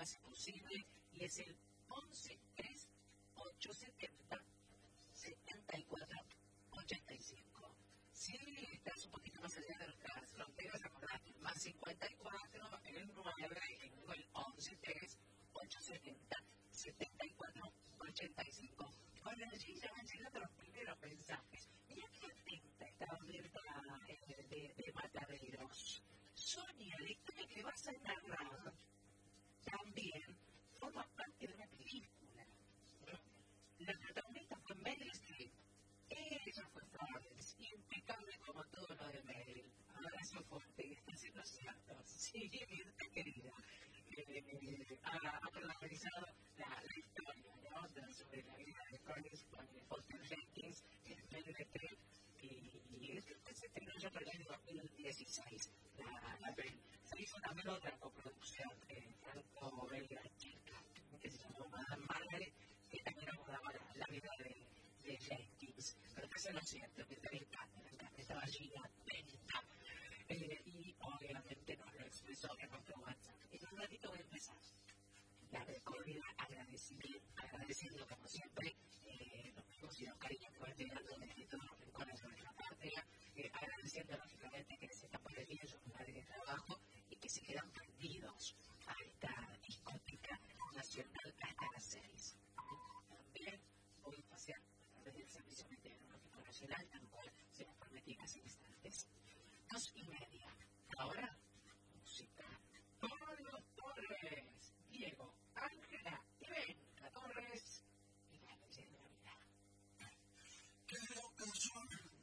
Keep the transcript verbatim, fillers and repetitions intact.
hace posible y es el once tres ocho setenta setenta y cuatro ochenta y cinco. Si estás un poquito más allá de nuestras fronteras, recordad, más cincuenta y cuatro, el nueve, el once tres ocho setenta setenta y cuatro ochenta y cinco. Bueno, allí ya van llegando los primeros mensajes. Mira qué atenta estaba Mirta eh, de, de Mataderos. Sonia, la historia que vas a narrar también forma parte de una película. La protagonista fue Meryl Streep. Ella fue Florence, impecable como todo lo de Meryl. Abrazo fuerte, está haciendo cierto. Sí, Mirta querida. Eh, ha, ha protagonizado la, la historia, ¿no? De, sobre la vida de Florence con Foster Jenkins, Meryl Streep. Y esto se estrenó ya por el año dos mil dieciséis. La, la peli. Se hizo también otra coproducción eh, franco-belga chica, que se llamó Madame Margaret, que también abordaba la, la vida de, de Jenkins. Pero que eso no es cierto, que te encanta, me encanta, estaba allí atenta. Eh, y obviamente nos lo expresó en nuestro WhatsApp. En un ratito voy a empezar. La recorrida agradecimiento, agradeciendo como siempre eh, los amigos y los cariños que van llegando desde todos los rincones de nuestra patria, eh, agradeciendo lógicamente que se escapan el día en su lugar de trabajo y que se quedan prendidos a esta discoteca nacional hasta las seis. También voy a pasear a través del Servicio Meteorológico Nacional, tal cual se nos prometía hace instantes. Dos y media. Ahora